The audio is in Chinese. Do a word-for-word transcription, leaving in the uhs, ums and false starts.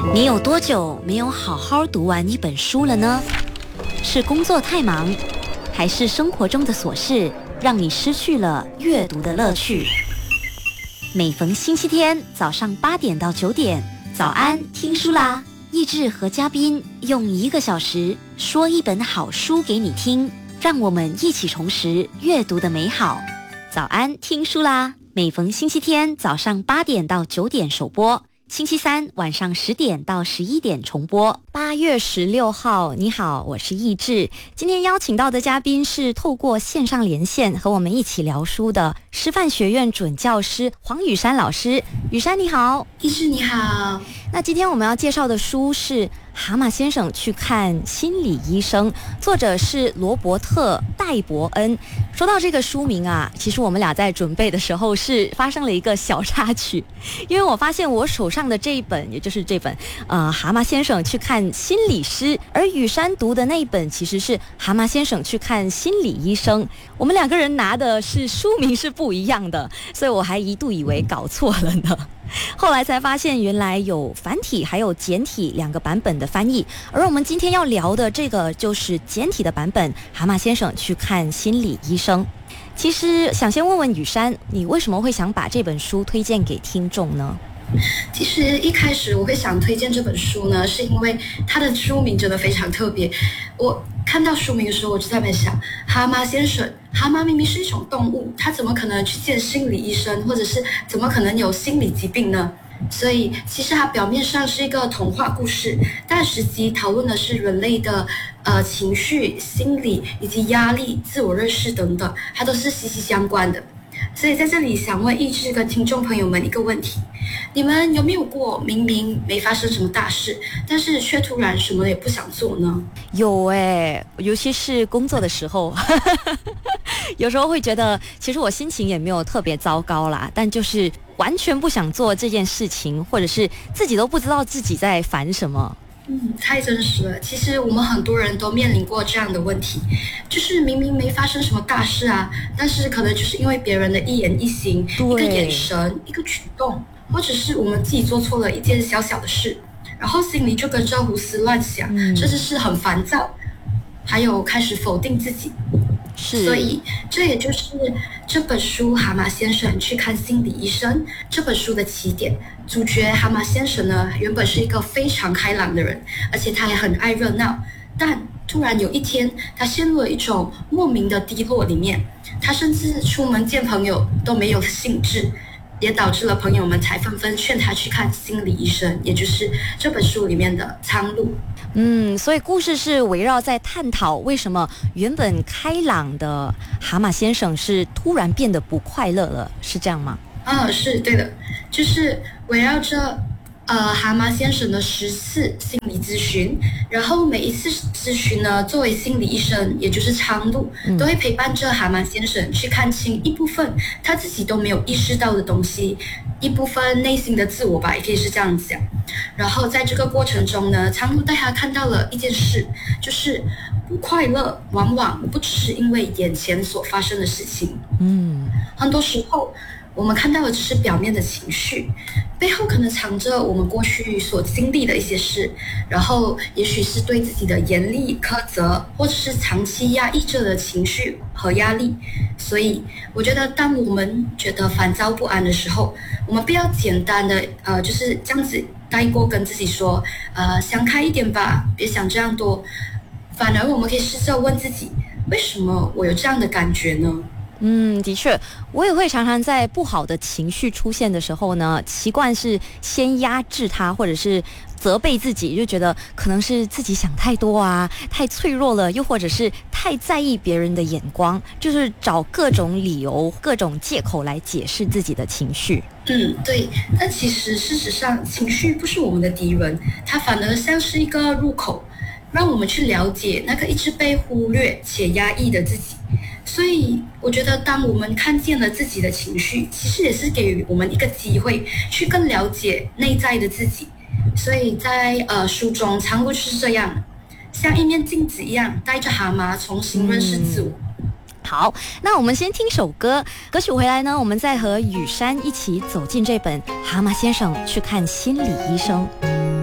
你有多久没有好好读完一本书了呢？是工作太忙，还是生活中的琐事让你失去了阅读的乐趣？每逢星期天早上八点到九点，早安听书啦！益智和嘉宾用一个小时说一本好书给你听，让我们一起重拾阅读的美好。早安听书啦！每逢星期天早上八点到九点首播，星期三晚上十点到十一点重播。八月十六号，你好，我是益智。今天邀请到的嘉宾是透过线上连线和我们一起聊书的师范学院准教师黄雨珊老师。雨珊你好。 益智你好。 那今天我们要介绍的书是《蛤蟆先生去看心理医生》，作者是罗伯特·戴伯恩。说到这个书名啊，其实我们俩在准备的时候是发生了一个小插曲，因为我发现我手上的这一本，也就是这本呃《蛤蟆先生去看心理师》，而雨珊读的那一本其实是《蛤蟆先生去看心理医生》，我们两个人拿的是书名是不一样的，所以我还一度以为搞错了呢。后来才发现原来有繁体还有简体两个版本的翻译，而我们今天要聊的这个就是简体的版本《蛤蟆先生去看心理医生》。其实想先问问雨珊，你为什么会想把这本书推荐给听众呢？ 其实一开始我会想推荐这本书呢，是因为它的书名真的非常特别。我看到书名的时候，我就在那边想，蛤蟆先生，蛤蟆明明是一种动物，它怎么可能去见心理医生，或者是怎么可能有心理疾病呢？所以其实它表面上是一个童话故事，但实际讨论的是人类的呃情绪、心理以及压力、自我认识等等，它都是息息相关的。所以在这里想问益智跟听众朋友们一个问题，你们有没有过明明没发生什么大事，但是却突然什么也不想做呢？ 有耶，尤其是工作的时候有时候会觉得其实我心情也没有特别糟糕啦，但就是完全不想做这件事情，或者是自己都不知道自己在烦什么。 嗯，太真实了。其实我们很多人都面临过这样的问题，就是明明没发生什么大事啊，但是可能就是因为别人的一言一行、一个眼神、一个举动，或者是我们自己做错了一件小小的事，然后心里就跟着胡思乱想，嗯、甚至是很烦躁，还有开始否定自己。 是， 所以这也就是这本书《蛤蟆先生去看心理医生》这本书的起点。主角蛤蟆先生呢，原本是一个非常开朗的人，而且他也很爱热闹，但突然有一天他陷入了一种莫名的低落里面，他甚至出门见朋友都没有兴致，也导致了朋友们才纷纷劝他去看心理医生，也就是这本书里面的苍鹭。 嗯，所以故事是围绕在探讨为什么原本开朗的蛤蟆先生是突然变得不快乐了，是这样吗？ 啊，是对的，就是围绕着呃蛤蟆先生的十次心理咨询，然后每一次咨询呢，作为心理医生，也就是苍鹭，都会陪伴着蛤蟆先生去看清一部分他自己都没有意识到的东西，一部分内心的自我吧，也可以是这样讲。然后在这个过程中呢，苍鹭带他看到了一件事，就是不快乐往往不只是因为眼前所发生的事情，嗯，很多时候我们看到的只是表面的情绪，背后可能藏着我们过去所经历的一些事，然后也许是对自己的严厉苛责，或者是长期压抑着的情绪和压力。所以我觉得当我们觉得烦躁不安的时候，我们不要简单的呃就是这样子带过，跟自己说呃想开一点吧，别想这样多，反而我们可以试着问自己，为什么我有这样的感觉呢？ 嗯，的确，我也会常常在不好的情绪出现的时候呢，习惯是先压制它，或者是责备自己，就觉得可能是自己想太多啊，太脆弱了，又或者是太在意别人的眼光，就是找各种理由、各种借口来解释自己的情绪。 嗯，对。但其实事实上，情绪不是我们的敌人，它反而像是一个入口，让我们去了解那个一直被忽略且压抑的自己。所以我觉得当我们看见了自己的情绪，其实也是给予我们一个机会去更了解内在的自己。所以在呃书中苍鹭是这样，像一面镜子一样带着蛤蟆重新认识自我。 嗯，好，那我们先听首歌，歌曲回来呢，我们再和雨珊一起走进这本《蛤蟆先生去看心理医生》。